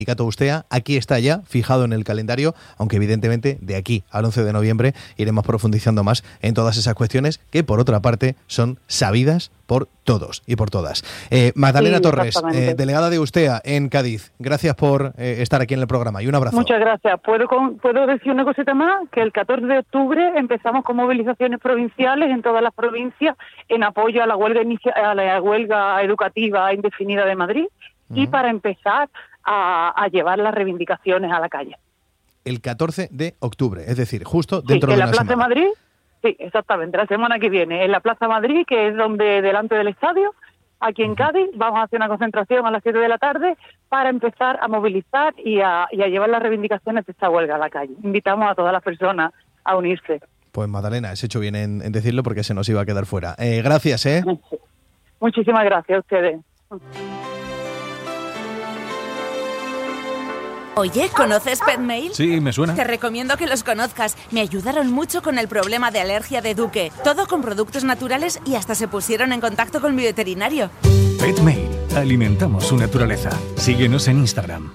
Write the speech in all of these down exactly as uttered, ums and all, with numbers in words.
Sindicato Ustea, aquí está ya fijado en el calendario, aunque evidentemente de aquí al once de noviembre iremos profundizando más en todas esas cuestiones que por otra parte son sabidas por todos y por todas. Eh, Magdalena sí, Torres, eh, delegada de Ustea en Cádiz, gracias por eh, estar aquí en el programa y un abrazo. Muchas gracias. ¿Puedo, con, ¿Puedo decir una cosita más? Que el catorce de octubre empezamos con movilizaciones provinciales en todas las provincias en apoyo a la huelga, inicia, a la huelga educativa indefinida de Madrid uh-huh. y para empezar A, a llevar las reivindicaciones a la calle. El catorce de octubre, es decir, justo dentro sí, de una semana. ¿En la Plaza semana. Madrid? Sí, exactamente, la semana que viene. En la Plaza Madrid, que es donde delante del estadio, aquí en uh-huh. Cádiz, vamos a hacer una concentración a las siete de la tarde para empezar a movilizar y a, y a llevar las reivindicaciones de esta huelga a la calle. Invitamos a todas las personas a unirse. Pues Magdalena, has hecho bien en, en decirlo porque se nos iba a quedar fuera. Eh, gracias, ¿eh? Muchísimas gracias a ustedes. Oye, ¿conoces Petmail? Sí, me suena. Te recomiendo que los conozcas. Me ayudaron mucho con el problema de alergia de Duque. Todo con productos naturales y hasta se pusieron en contacto con mi veterinario. Petmail. Alimentamos su naturaleza. Síguenos en Instagram.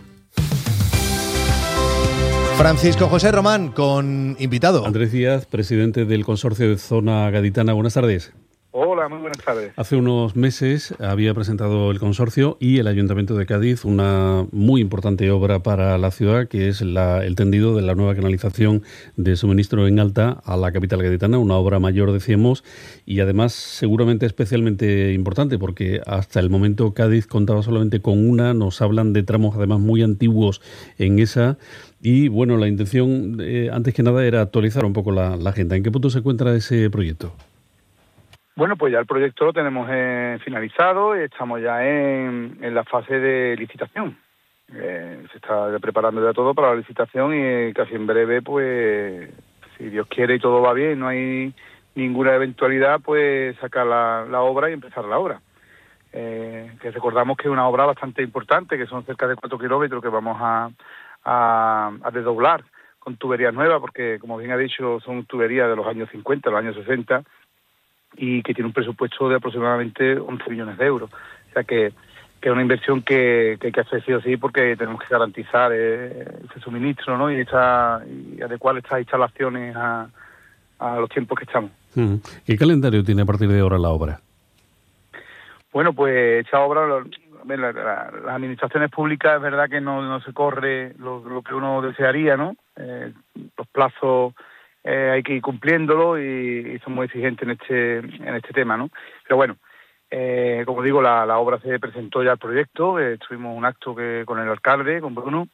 Francisco José Román, con invitado. Andrés Díaz, presidente del Consorcio de Zona Gaditana. Buenas tardes. Hola, muy buenas tardes. Hace unos meses había presentado el consorcio y el Ayuntamiento de Cádiz una muy importante obra para la ciudad, que es la, el tendido de la nueva canalización de suministro en alta a la capital gaditana, una obra mayor, decíamos, y además seguramente especialmente importante, porque hasta el momento Cádiz contaba solamente con una, nos hablan de tramos además muy antiguos en esa, y bueno, la intención, eh, antes que nada, era actualizar un poco la, la agenda. ¿En qué punto se encuentra ese proyecto? Bueno, pues ya el proyecto lo tenemos eh, finalizado y estamos ya en, en la fase de licitación. Eh, se está preparando ya todo para la licitación y casi en breve, pues, si Dios quiere y todo va bien, no hay ninguna eventualidad, pues sacar la, la obra y empezar la obra. Eh, que recordamos que es una obra bastante importante, que son cerca de cuatro kilómetros que vamos a, a, a desdoblar con tuberías nuevas, porque, como bien ha dicho, son tuberías de los años cincuenta, los años sesenta, y que tiene un presupuesto de aproximadamente once millones de euros. O sea que, que es una inversión que, que hay que hacer sí o sí, porque tenemos que garantizar eh, ese suministro, ¿no? y, esta, y adecuar estas instalaciones a, a los tiempos que estamos. ¿Qué calendario tiene a partir de ahora la obra? Bueno, pues esta obra, lo, la, la, las administraciones públicas es verdad que no, no se corre lo, lo que uno desearía, ¿no? Eh, los plazos Eh, hay que ir cumpliéndolo y, y son muy exigentes en este en este tema, ¿no? Pero bueno, eh, como digo, la, la obra se presentó ya al proyecto, eh, tuvimos un acto que con el alcalde, con Bruno,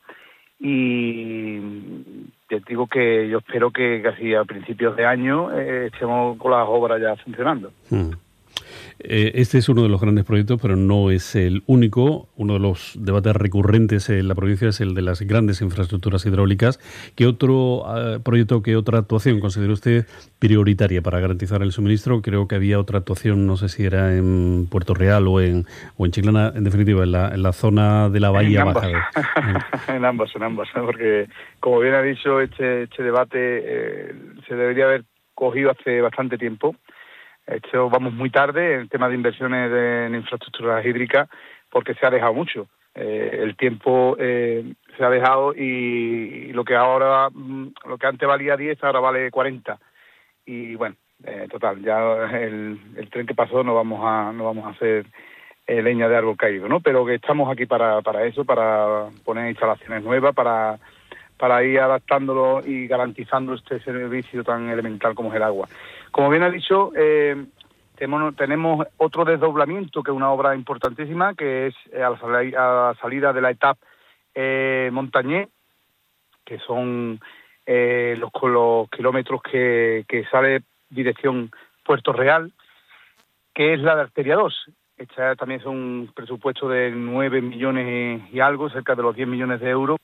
y te digo que yo espero que casi a principios de año eh, estemos con las obras ya funcionando. Hmm. Este es uno de los grandes proyectos, pero no es el único. Uno de los debates recurrentes en la provincia es el de las grandes infraestructuras hidráulicas. ¿Qué otro uh, proyecto, qué otra actuación considera usted prioritaria para garantizar el suministro? Creo que había otra actuación, no sé si era en Puerto Real o en o en Chiclana, en definitiva, en la, en la zona de la Bahía en Baja. De... en ambas, en ambas, ¿no? Porque, como bien ha dicho, este, este debate eh, se debería haber cogido hace bastante tiempo. Esto vamos muy tarde en el tema de inversiones de, en infraestructuras hídricas porque se ha dejado mucho. Eh, el tiempo eh, se ha dejado y, y lo que ahora, lo que antes valía diez, ahora vale cuarenta. Y bueno, eh, total, ya el, el tren que pasó no vamos a no vamos a hacer eh, leña de árbol caído, ¿no? Pero que estamos aquí para, para eso, para poner instalaciones nuevas, para para ir adaptándolo y garantizando este servicio tan elemental como es el agua. Como bien ha dicho, eh, tenemos, tenemos otro desdoblamiento, que es una obra importantísima, que es a la, sal- a la salida de la etapa eh, Montañé, que son eh, los, los kilómetros que, que sale dirección Puerto Real, que es la de Arteria dos. Esta también es un presupuesto de nueve millones y algo, cerca de los diez millones de euros.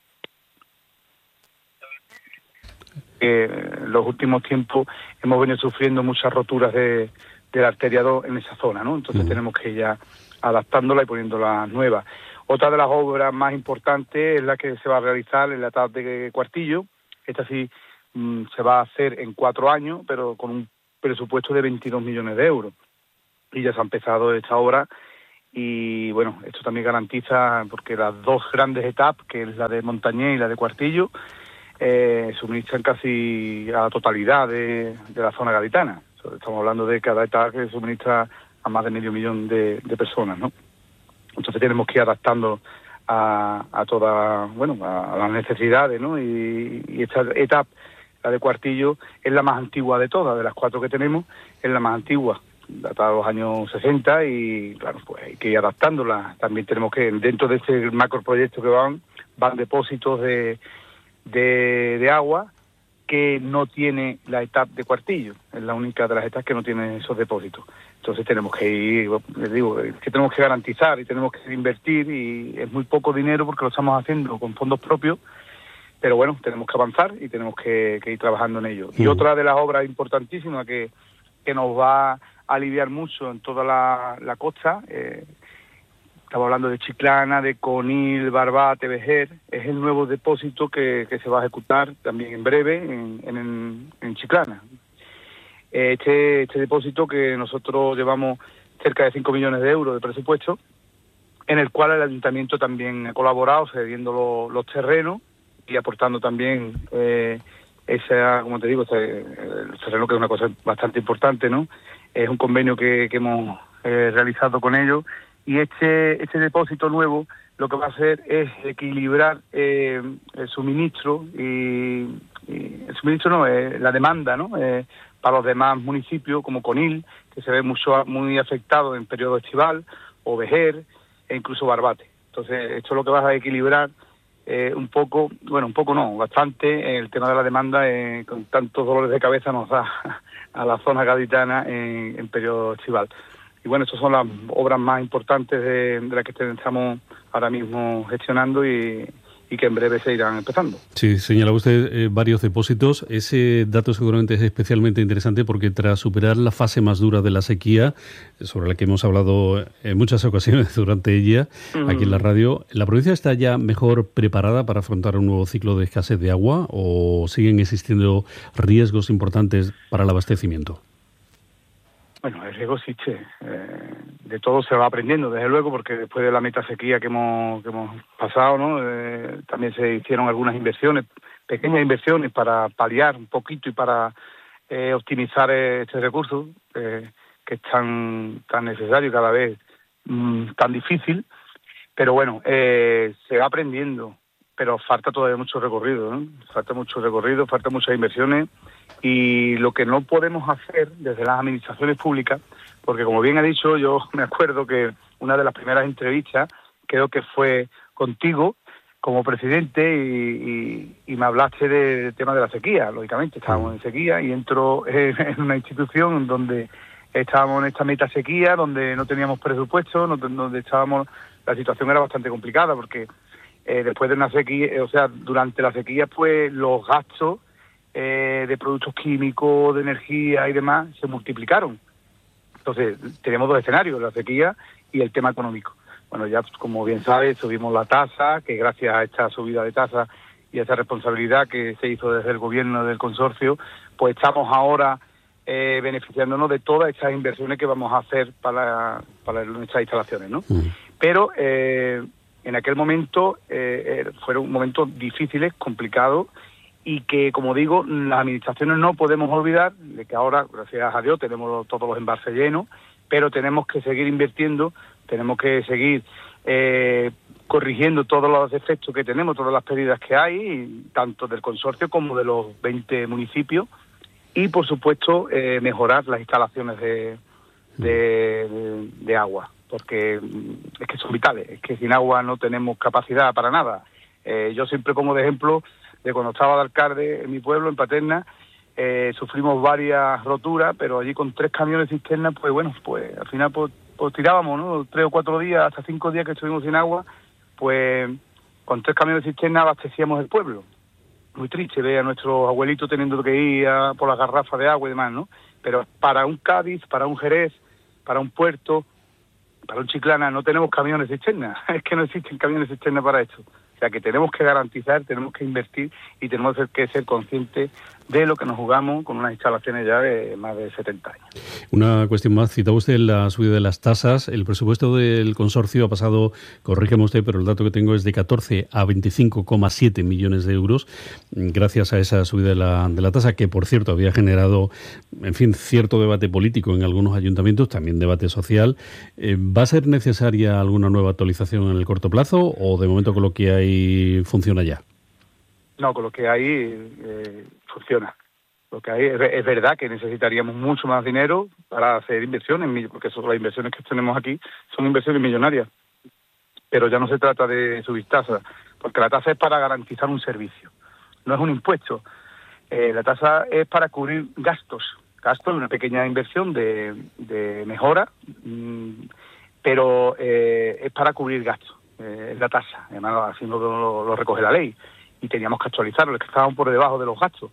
Eh, en los últimos tiempos hemos venido sufriendo muchas roturas de, de la arteria dos en esa zona, ¿no? Entonces uh-huh. tenemos que ir ya adaptándola y poniéndola nueva. Otra de las obras más importantes es la que se va a realizar en la etapa de Cuartillo. Esta sí mmm, se va a hacer en cuatro años, pero con un presupuesto de veintidós millones de euros. Y ya se ha empezado esta obra y bueno, esto también garantiza, porque las dos grandes etapas, que es la de Montañés y la de Cuartillo, eh, suministran casi a la totalidad de, de la zona gaditana. Estamos hablando de cada etapa que suministra a más de medio millón de, de personas, ¿no? Entonces tenemos que ir adaptando a, a todas, bueno, a, a las necesidades, ¿no? Y, y esta etapa, la de Cuartillo, es la más antigua de todas, de las cuatro que tenemos, es la más antigua, datada de los años sesenta, y claro, pues hay que ir adaptándola. También tenemos que, dentro de este macroproyecto que van, van depósitos de, de, de agua que no tiene la etapa de Cuartillo, es la única de las etapas que no tiene esos depósitos. Entonces tenemos que ir, les digo, que tenemos que garantizar y tenemos que invertir, y es muy poco dinero porque lo estamos haciendo con fondos propios, pero bueno, tenemos que avanzar y tenemos que, que ir trabajando en ello. Y otra de las obras importantísimas que, que nos va a aliviar mucho en toda la, la costa, eh, estamos hablando de Chiclana, de Conil, Barbate, Vejer, es el nuevo depósito que, que se va a ejecutar también en breve en, en, en Chiclana. Este, este depósito que nosotros llevamos cerca de cinco millones de euros de presupuesto, en el cual el ayuntamiento también ha colaborado cediendo lo, los terrenos y aportando también eh, esa, como te digo, ese, el terreno, que es una cosa bastante importante, ¿no? Es un convenio que, que hemos eh, realizado con ellos, y este, este depósito nuevo lo que va a hacer es equilibrar eh, el suministro y, y el suministro no, eh, la demanda, ¿no? Eh, para los demás municipios como Conil, que se ve mucho muy afectado en periodo estival, o Vejer, e incluso Barbate. Entonces, esto es lo que va a equilibrar eh, un poco, bueno, un poco no, bastante, el tema de la demanda, eh, con tantos dolores de cabeza nos da a la zona gaditana en, en periodo estival. Y bueno, estas son las obras más importantes de, de las que estamos ahora mismo gestionando y, y que en breve se irán empezando. Sí, señala usted eh, varios depósitos. Ese dato seguramente es especialmente interesante porque tras superar la fase más dura de la sequía, sobre la que hemos hablado en muchas ocasiones durante ella, mm. aquí en la radio, ¿la provincia está ya mejor preparada para afrontar un nuevo ciclo de escasez de agua o siguen existiendo riesgos importantes para el abastecimiento? Bueno, el riesgo existe. Eh, de todo se va aprendiendo, desde luego, porque después de la metasequía que hemos, que hemos pasado, ¿no? Eh, también se hicieron algunas inversiones, pequeñas inversiones para paliar un poquito y para eh, optimizar este recurso eh, que es tan, tan necesario, cada vez mmm, tan difícil. Pero bueno, eh, se va aprendiendo, pero falta todavía mucho recorrido, ¿no? Falta mucho recorrido, falta muchas inversiones. Y lo que no podemos hacer desde las administraciones públicas, porque como bien ha dicho, yo me acuerdo que una de las primeras entrevistas, creo que fue contigo como presidente, y, y, y me hablaste del tema de la sequía. Lógicamente estábamos en sequía y entro en, en una institución donde estábamos en esta meta sequía, donde no teníamos presupuesto, donde estábamos, la situación era bastante complicada porque eh, después de una sequía, o sea, durante la sequía, pues los gastos Eh, de productos químicos, de energía y demás, se multiplicaron. Entonces, tenemos dos escenarios, la sequía y el tema económico. Bueno, ya como bien sabes, subimos la tasa, que gracias a esta subida de tasa y a esa responsabilidad que se hizo desde el gobierno del consorcio, pues estamos ahora eh, beneficiándonos de todas estas inversiones que vamos a hacer para, para nuestras instalaciones, ¿no? Mm. Pero eh, en aquel momento eh, fueron momentos difíciles, complicados, y que, como digo, las administraciones no podemos olvidar de que ahora, gracias a Dios, tenemos todos los embalses llenos, pero tenemos que seguir invirtiendo, tenemos que seguir eh, corrigiendo todos los defectos que tenemos, todas las pérdidas que hay, tanto del consorcio como de los veinte municipios, y, por supuesto, eh, mejorar las instalaciones de, de, de, de agua, porque es que son vitales, es que sin agua no tenemos capacidad para nada. Eh, yo siempre pongo de ejemplo de cuando estaba de alcalde en mi pueblo, en Paterna, eh, sufrimos varias roturas, pero allí con tres camiones cisternas, pues bueno, pues al final pues, pues tirábamos, ¿no? Tres o cuatro días, hasta cinco días que estuvimos sin agua, pues con tres camiones cisternas abastecíamos el pueblo. Muy triste ver a nuestros abuelitos teniendo que ir a por las garrafas de agua y demás, ¿no? Pero para un Cádiz, para un Jerez, para un Puerto, para un Chiclana, no tenemos camiones cisternas. Es que no existen camiones cisternas para esto. O sea que tenemos que garantizar, tenemos que invertir y tenemos que ser conscientes de lo que nos jugamos con unas instalaciones ya de más de setenta años. Una cuestión más, citaba usted la subida de las tasas. El presupuesto del consorcio ha pasado, corrígeme usted, pero el dato que tengo es de catorce a veinticinco coma siete millones de euros, gracias a esa subida de la, de la tasa, que por cierto había generado, en fin, cierto debate político en algunos ayuntamientos, también debate social. Eh, ¿Va a ser necesaria alguna nueva actualización en el corto plazo o de momento con lo que hay funciona ya? No, con lo que hay eh, funciona. Lo que hay es, es verdad que necesitaríamos mucho más dinero para hacer inversiones, porque son las inversiones que tenemos aquí son inversiones millonarias. Pero ya no se trata de subir tasas, porque la tasa es para garantizar un servicio, no es un impuesto. Eh, la tasa es para cubrir gastos, gastos de una pequeña inversión de, de mejora, mmm, pero eh, es para cubrir gastos, eh, es la tasa, además así lo, lo, lo recoge la ley. Y teníamos que actualizarlo, es que estaban por debajo de los gastos.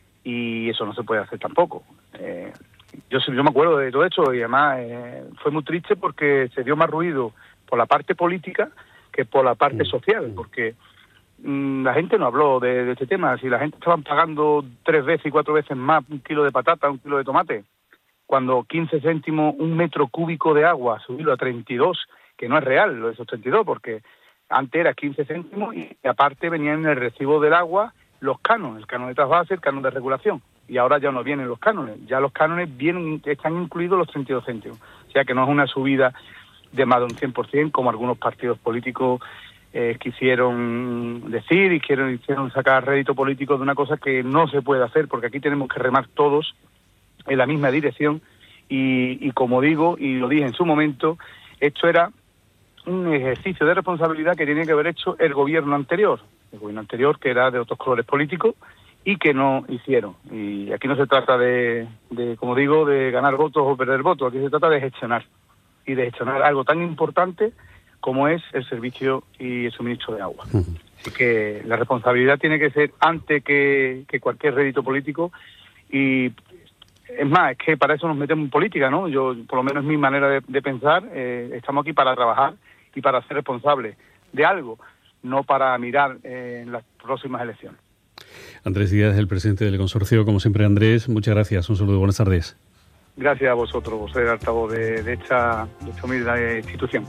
Y eso no se puede hacer tampoco. Eh, yo, yo me acuerdo de todo esto y además eh, fue muy triste porque se dio más ruido por la parte política que por la parte social, porque mmm, la gente no habló de, de este tema. Si la gente estaba pagando tres veces y cuatro veces más un kilo de patata, un kilo de tomate, cuando quince céntimos un metro cúbico de agua, subirlo a treinta y dos, que no es real lo de esos treinta y dos, porque antes era quince céntimos y aparte venían en el recibo del agua los cánones, el canon de trasvase, el canon de regulación. Y ahora ya no vienen los cánones, ya los cánones vienen, están incluidos los treinta y dos céntimos. O sea que no es una subida de más de un cien por ciento como algunos partidos políticos eh, quisieron decir y quieren, hicieron sacar rédito político de una cosa que no se puede hacer, porque aquí tenemos que remar todos en la misma dirección y, y como digo, y lo dije en su momento, esto era un ejercicio de responsabilidad que tenía que haber hecho el gobierno anterior, el gobierno anterior que era de otros colores políticos y que no hicieron. Y aquí no se trata de, de, como digo, de ganar votos o perder votos, aquí se trata de gestionar y de gestionar algo tan importante como es el servicio y el suministro de agua. Uh-huh. Así que la responsabilidad tiene que ser antes que, que cualquier rédito político y es más, es que para eso nos metemos en política, ¿no? Yo, por lo menos es mi manera de, de pensar, eh, estamos aquí para trabajar y para ser responsables de algo, no para mirar eh, en las próximas elecciones. Andrés Díaz, el presidente del consorcio. Como siempre, Andrés, muchas gracias. Un saludo, buenas tardes. Gracias a vosotros, vos sois el altavoz de, de, esta, de esta humilde institución.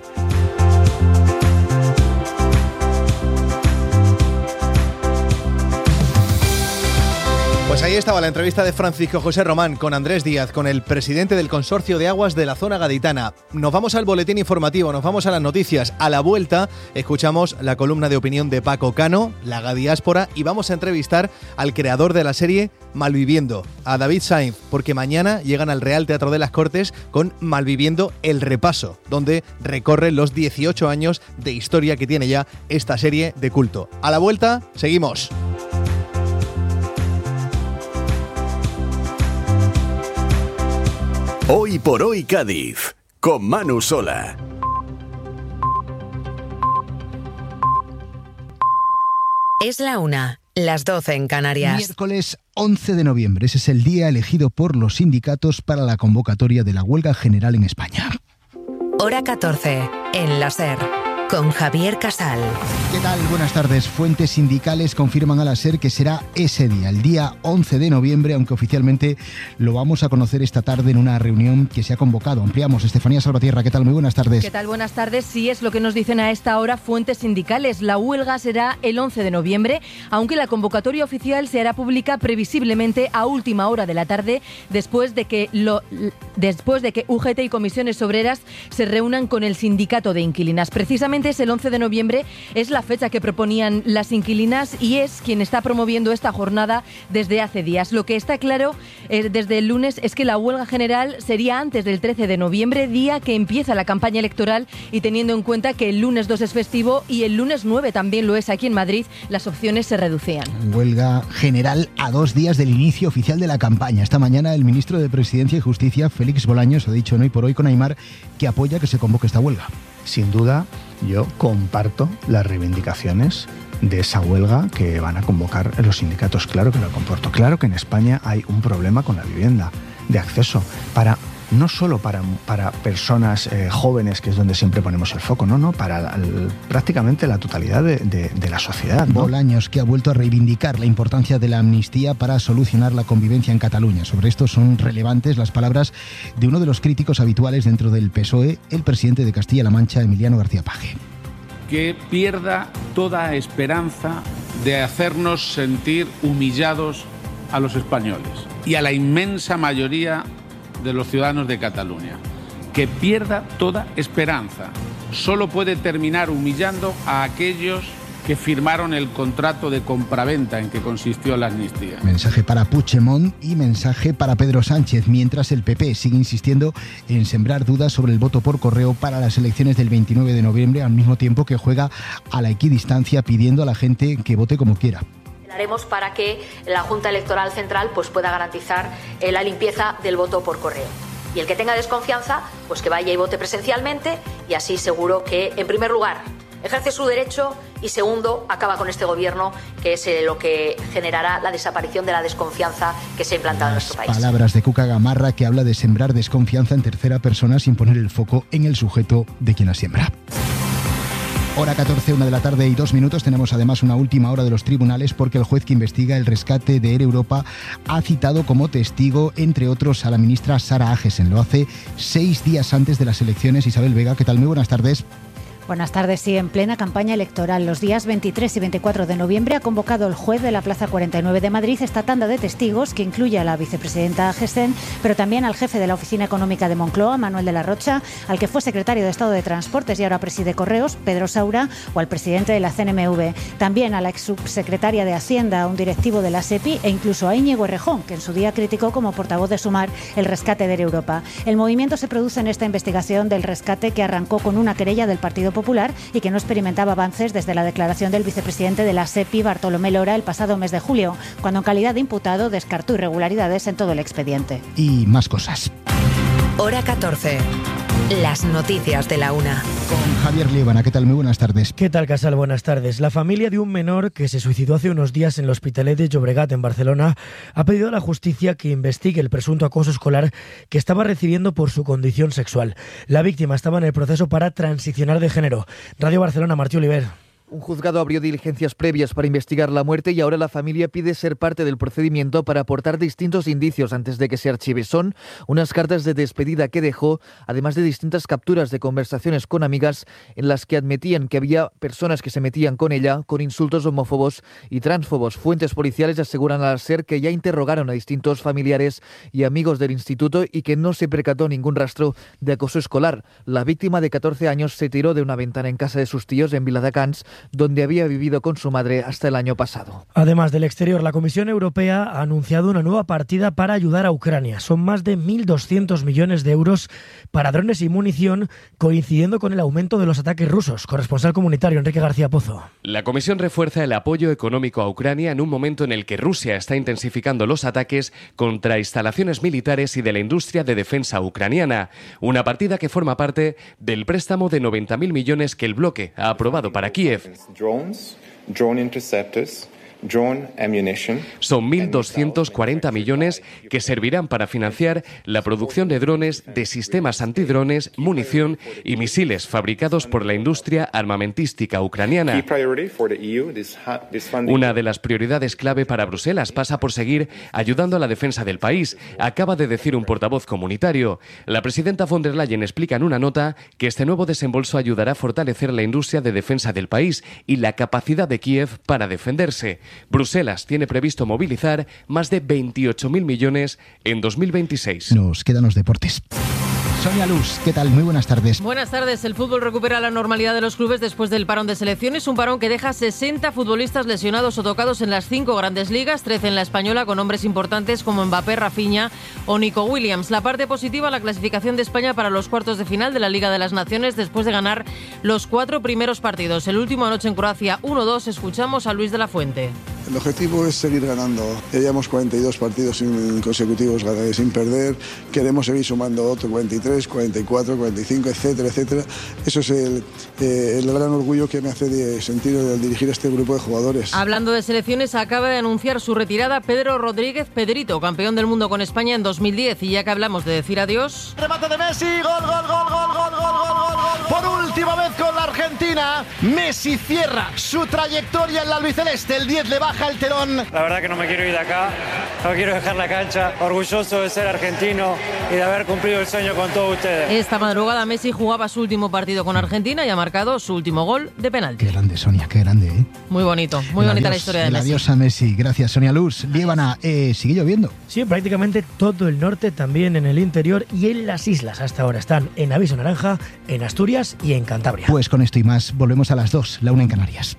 Pues ahí estaba la entrevista de Francisco José Román con Andrés Díaz, con el presidente del Consorcio de Aguas de la Zona Gaditana. Nos vamos al boletín informativo, nos vamos a las noticias. A la vuelta escuchamos la columna de opinión de Paco Cano, la Gadiáspora, y vamos a entrevistar al creador de la serie Malviviendo, a David Sainz, porque mañana llegan al Real Teatro de las Cortes con Malviviendo el repaso, donde recorre los dieciocho años de historia que tiene ya esta serie de culto. A la vuelta, seguimos. Hoy por hoy Cádiz, con Manu Sola. Es la una, las doce en Canarias. Miércoles once de noviembre, ese es el día elegido por los sindicatos para la convocatoria de la huelga general en España. Hora catorce, en la SER, con Javier Casal. ¿Qué tal? Buenas tardes. Fuentes sindicales confirman a la SER que será ese día, el día once de noviembre, aunque oficialmente lo vamos a conocer esta tarde en una reunión que se ha convocado. Ampliamos. Estefanía Salvatierra, ¿qué tal? Muy buenas tardes. ¿Qué tal? Buenas tardes. Sí, es lo que nos dicen a esta hora fuentes sindicales. La huelga será el once de noviembre, aunque la convocatoria oficial se hará pública previsiblemente a última hora de la tarde, después de que, lo, después de que U G T y comisiones obreras se reúnan con el sindicato de inquilinas. Precisamente es el once de noviembre, es la fecha que proponían las inquilinas y es quien está promoviendo esta jornada desde hace días. Lo que está claro eh, desde el lunes es que la huelga general sería antes del trece de noviembre, día que empieza la campaña electoral, y teniendo en cuenta que el lunes dos es festivo y el lunes nueve también lo es aquí en Madrid, las opciones se reducían. Huelga general a dos días del inicio oficial de la campaña. Esta mañana el ministro de Presidencia y Justicia, Félix Bolaños, ha dicho en Hoy por Hoy con Aimar que apoya que se convoque esta huelga. Sin duda, yo comparto las reivindicaciones de esa huelga que van a convocar los sindicatos. Claro que lo comporto. Claro que en España hay un problema con la vivienda, de acceso. Para no solo para, para personas eh, jóvenes, que es donde siempre ponemos el foco, no, no, para la, el, prácticamente la totalidad de, de, de la sociedad, ¿no? Bolaños, que ha vuelto a reivindicar la importancia de la amnistía para solucionar la convivencia en Cataluña. Sobre esto son relevantes las palabras de uno de los críticos habituales dentro del P S O E, el presidente de Castilla-La Mancha, Emiliano García Paje. Que pierda toda esperanza de hacernos sentir humillados a los españoles y a la inmensa mayoría de los ciudadanos de Cataluña. Que pierda toda esperanza. Solo puede terminar humillando a aquellos que firmaron el contrato de compraventa en que consistió la amnistía. Mensaje para Puigdemont y mensaje para Pedro Sánchez, mientras el P P sigue insistiendo en sembrar dudas sobre el voto por correo para las elecciones del veintinueve de noviembre, al mismo tiempo que juega a la equidistancia pidiendo a la gente que vote como quiera. Haremos para que la Junta Electoral Central pues, pueda garantizar eh, la limpieza del voto por correo. Y el que tenga desconfianza, pues que vaya y vote presencialmente y así seguro que, en primer lugar, ejerce su derecho y, segundo, acaba con este gobierno que es eh, lo que generará la desaparición de la desconfianza que se ha implantado en nuestro país. Palabras de Cuca Gamarra, que habla de sembrar desconfianza en tercera persona sin poner el foco en el sujeto de quien la siembra. Hora catorce, una de la tarde y dos minutos. Tenemos además una última hora de los tribunales porque el juez que investiga el rescate de Air Europa ha citado como testigo, entre otros, a la ministra Sara Agesen. Lo hace seis días antes de las elecciones. Isabel Vega, ¿qué tal? Muy buenas tardes. Buenas tardes. Sí, en plena campaña electoral, los días veintitrés y veinticuatro de noviembre ha convocado el juez de la Plaza cuarenta y nueve de Madrid esta tanda de testigos que incluye a la vicepresidenta Agesen, pero también al jefe de la Oficina Económica de Moncloa, Manuel de la Rocha, al que fue secretario de Estado de Transportes y ahora preside Correos, Pedro Saura, o al presidente de la C N M V. También a la ex subsecretaria de Hacienda, un directivo de la SEPI e incluso a Íñigo Errejón, que en su día criticó como portavoz de Sumar el rescate de Air Europa. El movimiento se produce en esta investigación del rescate que arrancó con una querella del Partido Popular y que no experimentaba avances desde la declaración del vicepresidente de la SEPI, Bartolomé Lora, el pasado mes de julio, cuando en calidad de imputado descartó irregularidades en todo el expediente. Y más cosas. Hora catorce. Las noticias de la una. Con Javier Liébana. ¿Qué tal? Muy buenas tardes. ¿Qué tal, Casal? Buenas tardes. La familia de un menor que se suicidó hace unos días en el Hospitalet de Llobregat, en Barcelona, ha pedido a la justicia que investigue el presunto acoso escolar que estaba recibiendo por su condición sexual. La víctima estaba en el proceso para transicionar de género. Radio Barcelona, Martí Oliver. Un juzgado abrió diligencias previas para investigar la muerte y ahora la familia pide ser parte del procedimiento para aportar distintos indicios antes de que se archive. Son unas cartas de despedida que dejó, además de distintas capturas de conversaciones con amigas en las que admitían que había personas que se metían con ella con insultos homófobos y transfobos. Fuentes policiales aseguran al SER que ya interrogaron a distintos familiares y amigos del instituto y que no se percató ningún rastro de acoso escolar. La víctima de catorce años se tiró de una ventana en casa de sus tíos en Viladecans, donde había vivido con su madre hasta el año pasado. Además del exterior, la Comisión Europea ha anunciado una nueva partida para ayudar a Ucrania. Son más de mil doscientos millones de euros para drones y munición, coincidiendo con el aumento de los ataques rusos. Corresponsal comunitario Enrique García Pozo. La Comisión refuerza el apoyo económico a Ucrania en un momento en el que Rusia está intensificando los ataques contra instalaciones militares y de la industria de defensa ucraniana. Una partida que forma parte del préstamo de noventa mil millones que el bloque ha aprobado para Kiev. Drones, drone interceptors, drone ammunition. Son mil doscientos cuarenta millones que servirán para financiar la producción de drones, de sistemas antidrones, munición y misiles fabricados por la industria armamentística ucraniana. Una de las prioridades clave para Bruselas pasa por seguir ayudando a la defensa del país, acaba de decir un portavoz comunitario. La presidenta von der Leyen explica en una nota que este nuevo desembolso ayudará a fortalecer la industria de defensa del país y la capacidad de Kiev para defenderse. Bruselas tiene previsto movilizar más de veintiocho mil millones en dos mil veintiséis. Nos quedan los deportes. Sonia Luz, ¿qué tal? Muy buenas tardes. Buenas tardes. El fútbol recupera la normalidad de los clubes después del parón de selecciones, un parón que deja sesenta futbolistas lesionados o tocados en las cinco grandes ligas, trece en la española, con nombres importantes como Mbappé, Rafinha o Nico Williams. La parte positiva, la clasificación de España para los cuartos de final de la Liga de las Naciones después de ganar los cuatro primeros partidos. El último anoche en Croacia, uno dos. Escuchamos a Luis de la Fuente. El objetivo es seguir ganando. Ya llevamos cuarenta y dos partidos consecutivos sin perder. Queremos seguir sumando otros cuarenta y tres, cuarenta y cuatro, cuarenta y cinco, etcétera, etcétera. Eso es el, eh, el gran orgullo que me hace de sentir al dirigir a este grupo de jugadores. Hablando de selecciones, acaba de anunciar su retirada Pedro Rodríguez Pedrito, campeón del mundo con España en dos mil diez. Y ya que hablamos de decir adiós... Remate de Messi, gol, gol, gol, gol, gol, gol, gol, gol, gol. Por última vez con la Argentina, Messi cierra su trayectoria en la albiceleste. El diez le baja el telón. La verdad que no me quiero ir de acá, no quiero dejar la cancha. Orgulloso de ser argentino y de haber cumplido el sueño con todos ustedes. Esta madrugada Messi jugaba su último partido con Argentina y ha marcado su último gol de penalti. Qué grande, Sonia, qué grande, ¿eh? Muy bonito, muy el bonita adiós, la historia de el Messi. Adiós a Messi. Gracias, Sonia Luz. Líbana, eh, ¿sigue lloviendo? Sí, prácticamente todo el norte, también en el interior y en las islas. Hasta ahora están en aviso naranja, en Asturias y en Cantabria. Pues con esto y más, volvemos a las dos, la una en Canarias.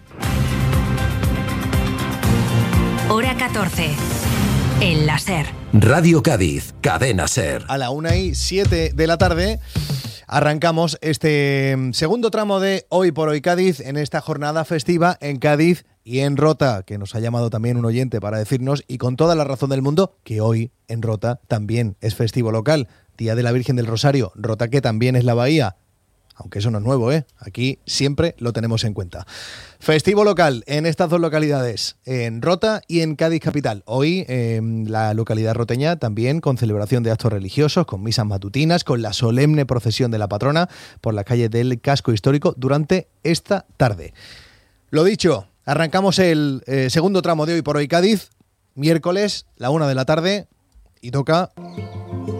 Hora catorce. En la SER. Radio Cádiz, Cadena SER. A la una y siete de la tarde arrancamos este segundo tramo de Hoy por Hoy Cádiz en esta jornada festiva en Cádiz y en Rota, que nos ha llamado también un oyente para decirnos, y con toda la razón del mundo, que hoy en Rota también es festivo local. Día de la Virgen del Rosario, Rota que también es la Bahía. Aunque eso no es nuevo, ¿eh? Aquí siempre lo tenemos en cuenta. Festivo local en estas dos localidades, en Rota y en Cádiz capital. Hoy en la localidad roteña también con celebración de actos religiosos, con misas matutinas, con la solemne procesión de la patrona por las calles del casco histórico durante esta tarde. Lo dicho, arrancamos el eh, segundo tramo de Hoy por Hoy Cádiz, miércoles, la una de la tarde, y toca...